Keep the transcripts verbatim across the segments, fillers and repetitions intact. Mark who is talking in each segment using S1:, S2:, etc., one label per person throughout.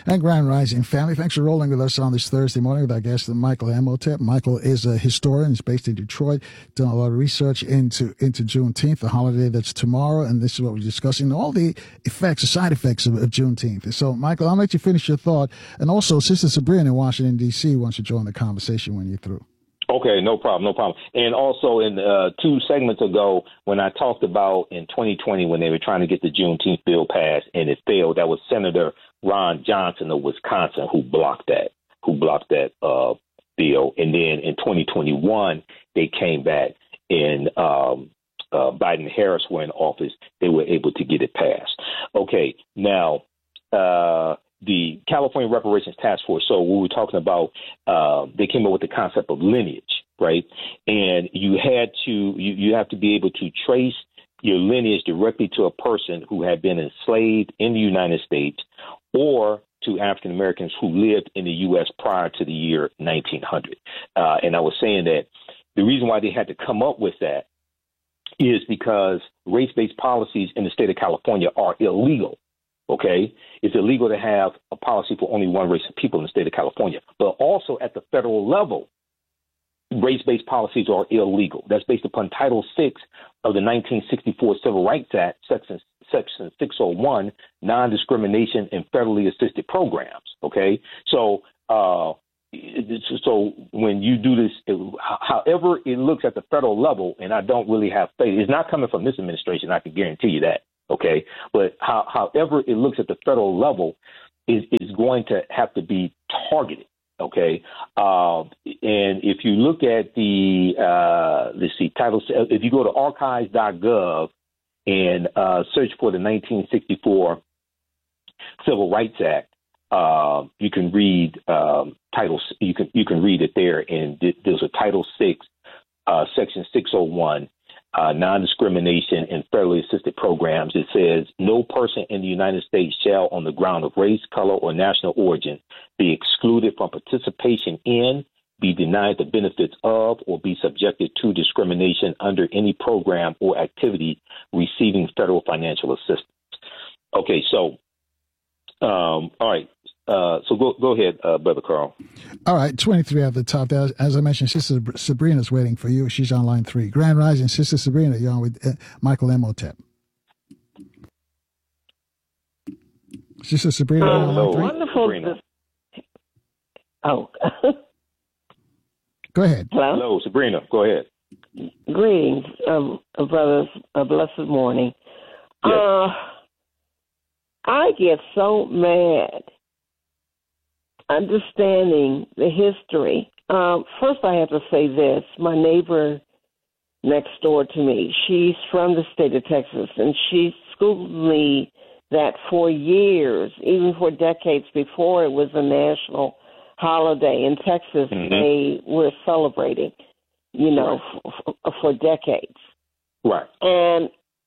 S1: And Grand Rising family, thanks for rolling with us on this Thursday morning with our guest, Michael Imhotep. Michael is a historian. He's based in Detroit, done a lot of research into into Juneteenth, the holiday that's tomorrow, and this is what we're discussing, all the effects, the side effects of, of Juneteenth. So, Michael, I'll let you finish your thought. And also, Sister Sabrina in Washington, D C wants to join the conversation when you're through.
S2: Okay, no problem, no problem. And also, in uh, two segments ago, when I talked about in twenty twenty when they were trying to get the Juneteenth bill passed and it failed, that was Senator Ron Johnson of Wisconsin who blocked that, who blocked that uh, bill. And then in twenty twenty-one, they came back and um, uh, Biden and Harris were in office. They were able to get it passed. Okay, now uh, the California Reparations Task Force. So we were talking about, uh, they came up with the concept of lineage, right? And you had to, you, you have to be able to trace your lineage directly to a person who had been enslaved in the United States or to African Americans who lived in the U S prior to the year nineteen hundred. Uh, and I was saying that the reason why they had to come up with that is because race-based policies in the state of California are illegal. OK, it's illegal to have a policy for only one race of people in the state of California. But also at the federal level, race-based policies are illegal. That's based upon Title six of the nineteen sixty-four Civil Rights Act, Section Section six oh one, non-discrimination in federally assisted programs. Okay, so uh, so when you do this, however it looks at the federal level, and I don't really have faith, it's not coming from this administration. I can guarantee you that. Okay, but how, however it looks at the federal level is is going to have to be targeted. Okay, uh, and if you look at the uh, let's see, title, if you go to archives dot gov and uh, search for the nineteen sixty-four Civil Rights Act, uh, you can read um, title. You can you can read it there, and there's a Title six, uh, Section six oh one. Uh, non-discrimination in federally assisted programs. It says no person in the United States shall, on the ground of race, color, or national origin, be excluded from participation in, be denied the benefits of, or be subjected to discrimination under any program or activity receiving federal financial assistance. Okay, so, um, all right. Uh, so go go ahead, uh, Brother Carl.
S1: All right, twenty-three at the top. As I mentioned, Sister Sabrina's waiting for you. She's on line three. Grand Rising, Sister Sabrina, you're on with uh, Michael Imhotep. Sister Sabrina,
S3: oh,
S1: on line three.
S3: Wonderful. Sabrina. Oh.
S1: Go ahead.
S3: Hello?
S2: Hello, Sabrina. Go ahead.
S3: Greetings, um, brothers. A blessed morning. Yes. Uh, I get so mad understanding the history. Um, first, I have to say this. My neighbor next door to me, she's from the state of Texas, and she schooled me that for years, even for decades before it was a national holiday in Texas, mm-hmm. they were celebrating, you know, right. for, for decades.
S2: Right.
S3: And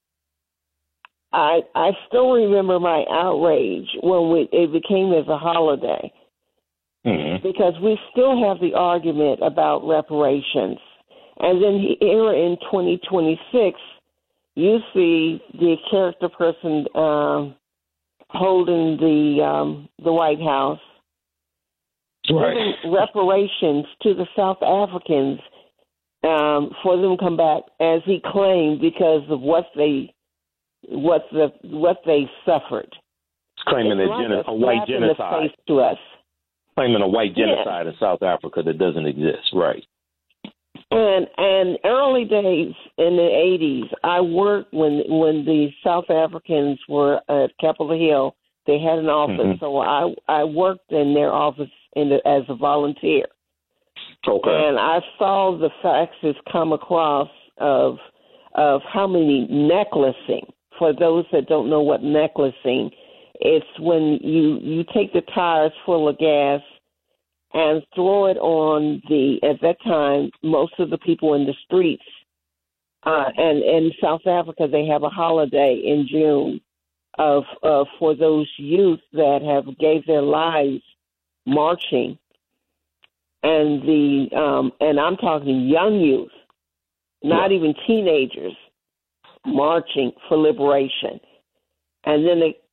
S3: I I still remember my outrage when we, it became as a holiday, mm-hmm. because we still have the argument about reparations. And then here in twenty twenty-six, you see the character person um, holding the um, the White House,
S2: right.
S3: giving reparations to the South Africans um, for them to come back, as he claimed, because of what they what the what they suffered.
S2: It's claiming a, geno- a white genocide
S3: to us.
S2: Claiming a white genocide yeah. in South Africa that doesn't exist, right?
S3: And and early days in the eighties, I worked when when the South Africans were at Capitol Hill. They had an office, mm-hmm. so I I worked in their office in the, as a volunteer.
S2: Okay.
S3: And I saw the faxes come across of of how many necklacing. For those that don't know what necklacing, it's when you, you take the tires full of gas and throw it on the, at that time, most of the people in the streets. Uh, and in South Africa, they have a holiday in June of uh, for those youth that have gave their lives marching. And the um, and I'm talking young youth, not yeah. even teenagers, marching for liberation. And then they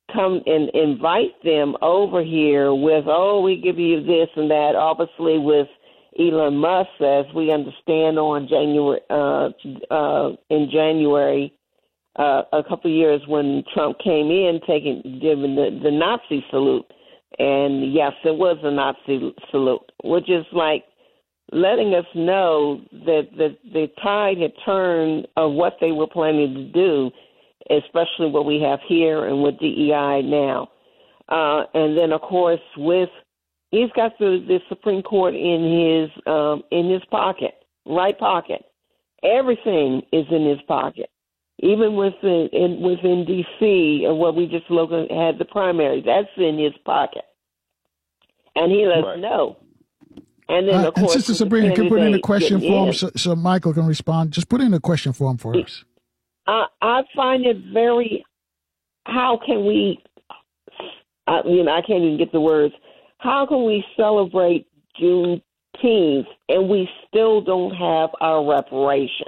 S3: come and invite them over here with, oh, we give you this and that, obviously with Elon Musk, as we understand, on January uh, uh, in January, uh, a couple of years when Trump came in, taking giving the, the Nazi salute, and yes, it was a Nazi salute, which is like letting us know that the the tide had turned of what they were planning to do, especially what we have here and with D E I now, uh, and then of course with he's got the, the Supreme Court in his um, in his pocket, right pocket. Everything is in his pocket, even within in, within D C or what we just looked at, had the primary. That's in his pocket, and he lets
S2: right.
S3: know. And then,
S1: uh,
S3: of course,
S1: and Sister Sabrina, can put in a question for him so, so Michael can respond. Just put in a question for him for us.
S3: I, I find it very. How can we? I, you know, I can't even get the words. How can we celebrate Juneteenth and we still don't have our reparations?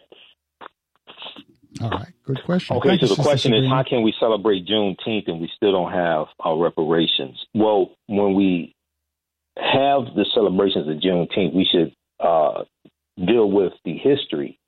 S1: All right, good question.
S2: Okay,
S1: Thank
S2: so
S1: you,
S2: the question
S1: Sabrina.
S2: is, how can we celebrate Juneteenth and we still don't have our reparations? Well, when we have the celebrations of Juneteenth, we should uh, deal with the history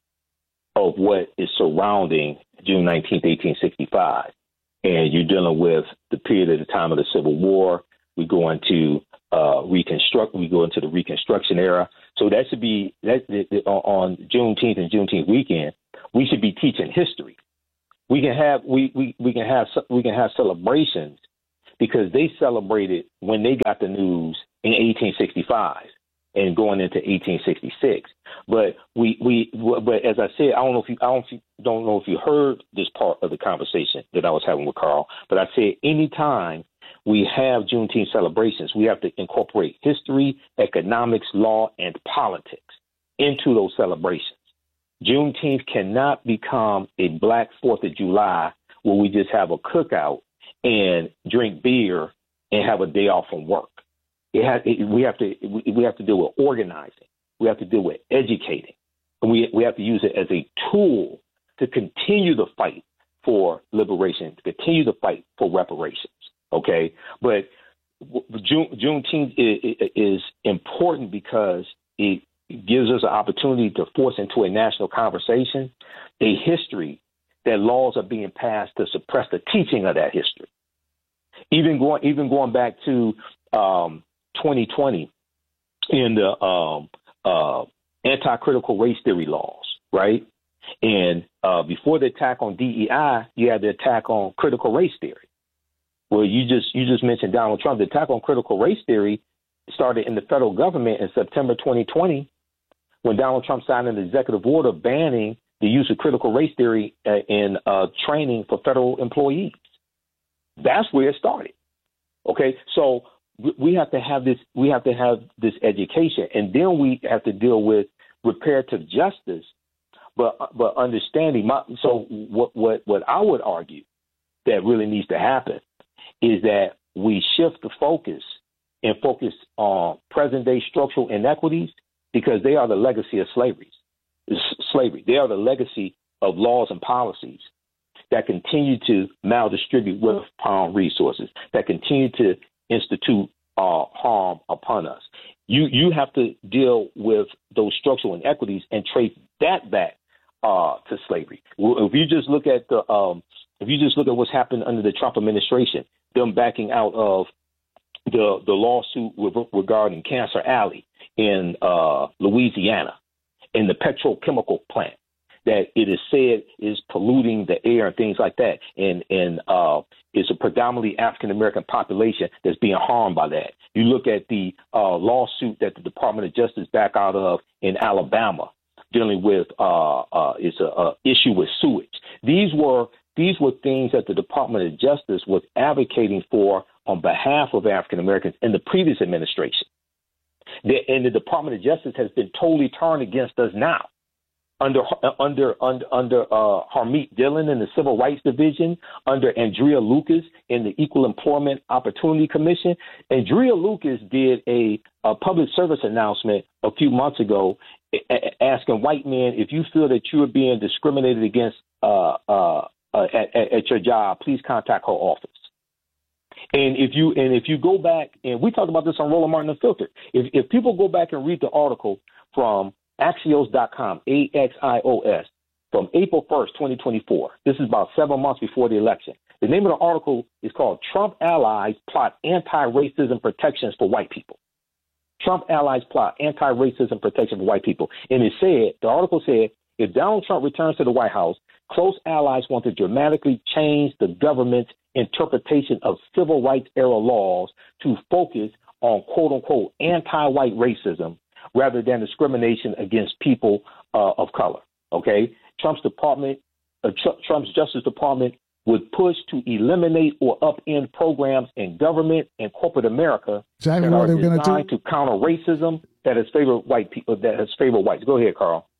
S2: of what is surrounding June nineteenth, eighteen sixty-five. And you're dealing with the period of the time of the Civil War. We go into uh, reconstruct. We go into the Reconstruction era. So that should be that, that on Juneteenth and Juneteenth weekend. We should be teaching history. We can have we, we, we can have we can have celebrations because they celebrated when they got the news in eighteen sixty-five and going into eighteen sixty-six. But we we but as I said, I don't know if you I don't don't know if you heard this part of the conversation that I was having with Carl. But I said anytime we have Juneteenth celebrations, we have to incorporate history, economics, law, and politics into those celebrations. Juneteenth cannot become a Black Fourth of July where we just have a cookout and drink beer and have a day off from work. It has, it, we have to we have to deal with organizing. We have to deal with educating, and we we have to use it as a tool to continue the fight for liberation, to continue the fight for reparations. Okay, but June, Juneteenth is, is important because it gives us an opportunity to force into a national conversation a history that laws are being passed to suppress the teaching of that history. Even going even going back to um, twenty twenty in the um, uh, anti-critical race theory laws, right? And uh, before the attack on D E I, you had the attack on critical race theory. Well, you just you just mentioned Donald Trump. The attack on critical race theory started in the federal government in September twenty twenty when Donald Trump signed an executive order banning the use of critical race theory uh, in uh, training for federal employees. That's where it started. Okay, so we have to have this. We have to have this education, and then we have to deal with reparative justice, but but understanding. My, so what what what I would argue that really needs to happen is that we shift the focus and focus on present day structural inequities because they are the legacy of slavery. Slavery. They are the legacy of laws and policies that continue to maldistribute wealth upon resources, that continue to institute uh, harm upon us. You you have to deal with those structural inequities and trace that back uh, to slavery. If you just look at the um, if you just look at what's happened under the Trump administration, them backing out of the the lawsuit regarding Cancer Alley in uh, Louisiana, in the petrochemical plant that it is said is polluting the air and things like that. And, and uh, it's a predominantly African-American population that's being harmed by that. You look at the uh, lawsuit that the Department of Justice back out of in Alabama dealing with uh, uh, it's a, a issue with sewage. These were these were things that the Department of Justice was advocating for on behalf of African-Americans in the previous administration. The, and the Department of Justice has been totally turned against us now. Under under under under uh, Harmeet Dillon in the Civil Rights Division, under Andrea Lucas in the Equal Employment Opportunity Commission. Andrea Lucas did a, a public service announcement a few months ago a- a- asking white men, if you feel that you are being discriminated against uh, uh, uh, at, at your job, please contact her office. And if you and if you go back, and we talked about this on Roland Martin Unfiltered, if if people go back and read the article from Axios dot com, A X I O S, from April first, twenty twenty-four, this is about seven months before the election. The name of the article is called Trump Allies Plot Anti-Racism Protections for White People. Trump Allies Plot Anti-Racism Protection for White People. And it said, the article said, if Donald Trump returns to the White House, close allies want to dramatically change the government's interpretation of civil rights era laws to focus on quote unquote anti-white racism rather than discrimination against people uh, of color. Okay. Trump's department, uh, Tr- Trump's Justice Department would push to eliminate or upend programs in government and corporate America
S1: exactly
S2: that
S1: what
S2: are
S1: they were going
S2: designed
S1: to do
S2: to counter racism that has favored white people, that has favored whites. Go ahead, Carl.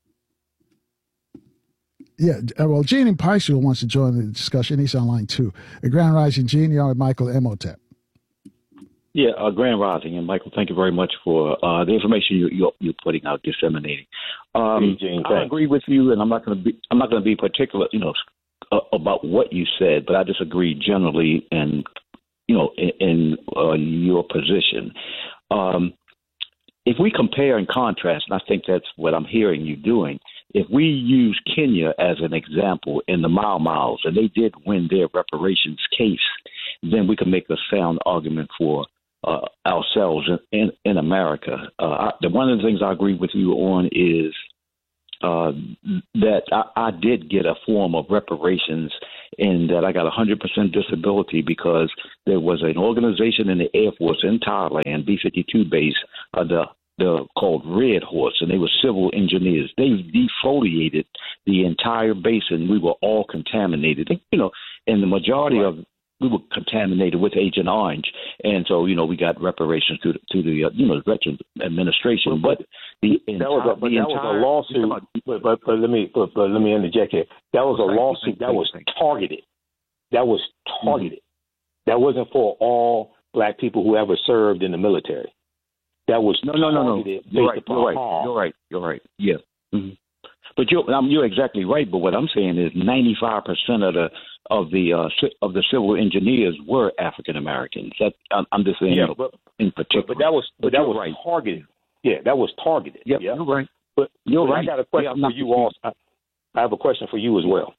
S1: Yeah, well, Gene in Pikesville wants to join the discussion. He's on line two. A Grand Rising, Gene, you're on with Michael Imhotep.
S4: Yeah, uh, Grand Rising, and Michael, thank you very much for uh, the information you, you're, you're putting out, disseminating. Um,
S2: hey, Gene,
S4: I agree with you, and I'm not going to be I'm not going to be particular, you know, uh, about what you said, but I disagree generally, and you know, in, in uh, your position. Um, if we compare and contrast, and I think that's what I'm hearing you doing. If we use Kenya as an example in the Mau Mau's, and they did win their reparations case, then we can make a sound argument for uh, ourselves in, in, in America. Uh, I, the, one of the things I agree with you on is uh, that I, I did get a form of reparations in that I got one hundred percent disability because there was an organization in the Air Force in Thailand, B fifty-two base, uh, the They're called Red Horse, and they were civil engineers. They defoliated the entire basin. We were all contaminated, you know, and the majority of we were contaminated with Agent Orange, and so you know we got reparations to the, to the uh, you know Veterans Administration. But the
S2: that was a, but
S4: that
S2: was a lawsuit. But, but, but let me but, but let me interject here. That was a lawsuit that was targeted. That was targeted. Mm-hmm. That wasn't for all black people who ever served in the military. That was
S4: no, no, no, no. You're right. You're right.
S2: harm.
S4: You're right. You're right. Yeah. Mm-hmm. But you're um, you're exactly right. But what I'm saying is ninety-five percent of the of the uh, of the civil engineers were African Americans. That I'm, I'm just saying,
S2: yeah, but,
S4: in particular.
S2: But, but that was but,
S4: but
S2: that was
S4: right.
S2: targeted. Yeah, that was targeted.
S4: Yep,
S2: yeah,
S4: you're right.
S2: But
S4: you're
S2: but
S4: right.
S2: I got a question
S4: yeah,
S2: for you also. I, I have a question for you as well.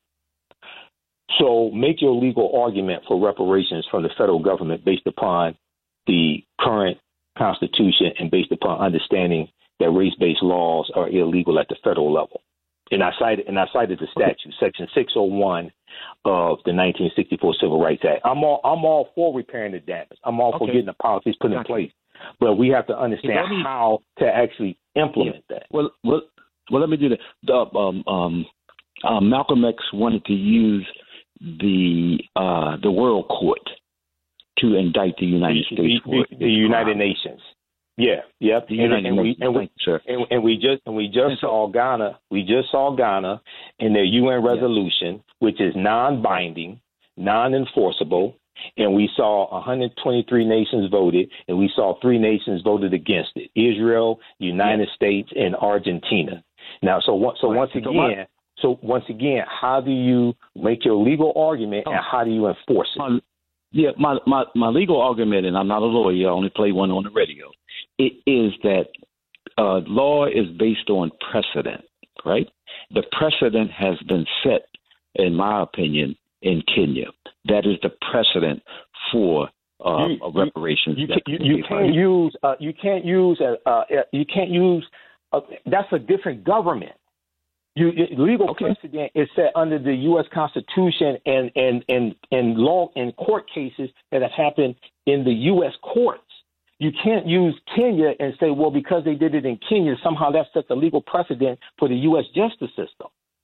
S2: So make your legal argument for reparations from the federal government based upon the current Constitution and based upon understanding that race-based laws are illegal at the federal level. And I cited and I cited the statute, Section six oh one of the nineteen sixty-four Civil Rights Act. I'm all I'm all for repairing the damage. I'm all okay. for getting the policies put in place. But we have to understand me, how to actually implement yeah. that.
S4: Well, well, well, let me do that. The, um, um, uh, Malcolm X wanted to use the uh, the World Court to indict the United
S2: the,
S4: States
S2: the, the, the United Nations. Yeah, yep.
S4: The
S2: and,
S4: United
S2: and,
S4: Nations.
S2: we, and, we,
S4: sir.
S2: and, and we just and we just saw Ghana. We just saw Ghana in their U N resolution, yeah. which is non-binding, non-enforceable, and we saw one hundred twenty-three nations voted, and we saw three nations voted against it: Israel, United yeah. States, and Argentina. Now, so so right. once again. So my, So once again, how do you make your legal argument, and how do you enforce it?
S4: My, yeah, my, my, my legal argument, and I'm not a lawyer, I only play one on the radio, it is that uh, law is based on precedent, right? The precedent has been set, in my opinion, in Kenya. That is the precedent for uh, you, reparations.
S2: You, you, you, you can't use. Uh, you can't use. Uh, uh, you can't use. Uh, that's a different government. You, legal okay. precedent is set under the U S Constitution and, and, and, and law and court cases that have happened in the U S courts. You can't use Kenya and say, well, because they did it in Kenya, somehow that sets a legal precedent for the U S justice system.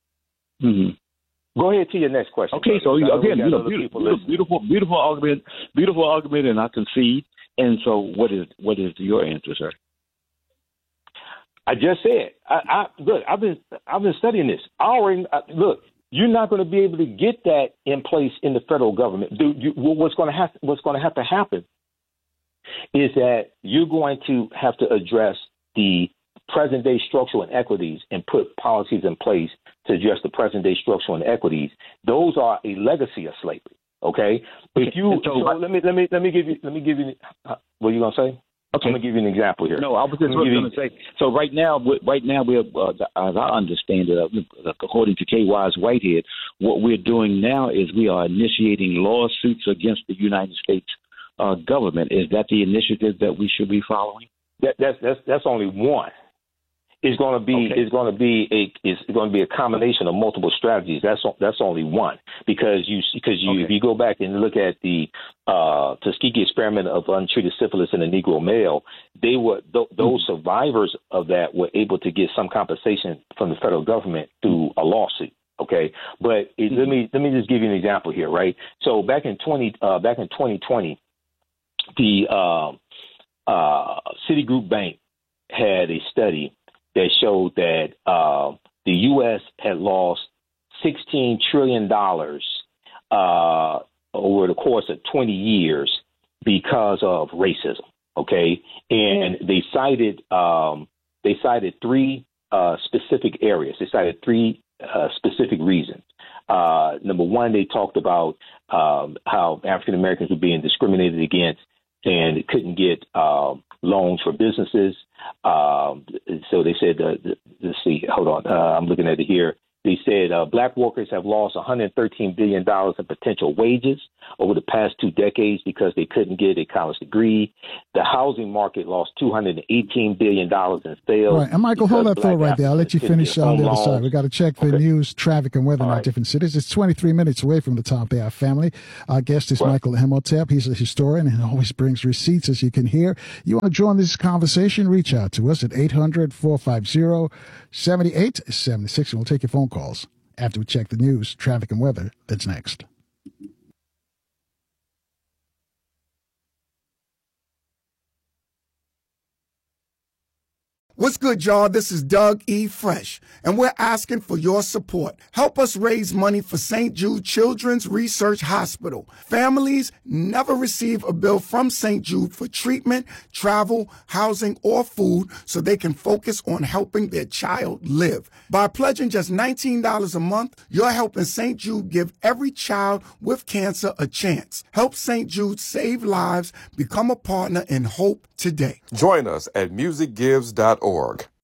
S4: Mm-hmm.
S2: Go ahead to your next question.
S4: Okay,
S2: brother.
S4: so again, you know, beautiful, beautiful, beautiful, beautiful argument, beautiful argument, and I concede. And so, what is what is your answer, sir?
S2: I just said, I, I look, I've been, I've been studying this. I already I, look. You're not going to be able to get that in place in the federal government. Do you, what's going to have, what's going to have to happen is that you're going to have to address the present day structural inequities and put policies in place to address the present day structural inequities. Those are a legacy of slavery. Okay, if you
S4: so,
S2: so let me let me let me give you let me give you what are you gonna say?
S4: Okay.
S2: I'm gonna give you an example here.
S4: No, I was just going to say. So right now, right now we're, uh, as I understand it, uh, according to K Y's Whitehead, what we're doing now is we are initiating lawsuits against the United States uh, government. Is that the initiative that we should be following?
S2: That, that's that's that's only one. It's going to be
S4: Okay.
S2: it's going to be a it's going to be a combination of multiple strategies. That's that's only one because you because you
S4: Okay.
S2: if you go back and look at the uh, Tuskegee experiment of untreated syphilis in a Negro male, they were th- those mm-hmm. survivors of that were able to get some compensation from the federal government through a lawsuit. Okay, but it, mm-hmm. let me let me just give you an example here, right? So back in twenty uh, back in twenty twenty, the uh, uh, Citigroup Bank had a study that showed that uh, the U S had lost sixteen trillion dollars uh, over the course of twenty years because of racism. Okay, and they cited um, they cited three uh, specific areas. They cited three uh, specific reasons. Uh, number one, they talked about um, how African Americans were being discriminated against and couldn't get uh, loans for businesses. Um, so they said, uh, let's see, hold on, uh, I'm looking at it here. They said uh, black workers have lost one hundred thirteen billion dollars in potential wages over the past two decades because they couldn't get a college degree. The housing market lost two hundred eighteen billion dollars in sales.
S1: Right. And Michael, hold that thought right there. I'll let you finish on the other side. We got to check the okay. news, traffic, and weather in our different cities. It's twenty-three minutes away from the top of our family. Our guest is right. Michael Imhotep. He's a historian and always brings receipts, as you can hear. You want to join this conversation? Reach out to us at eight hundred, four five zero, seven eight seven six, and we'll take your phone calls after we check the news, traffic, and weather. That's next.
S5: What's good, y'all? This is Doug E. Fresh, and we're asking for your support. Help us raise money for Saint Jude Children's Research Hospital. Families never receive a bill from Saint Jude for treatment, travel, housing, or food so they can focus on helping their child live. By pledging just nineteen dollars a month, you're helping Saint Jude give every child with cancer a chance. Help Saint Jude save lives. Become a partner in hope today.
S6: Join us at music gives dot org.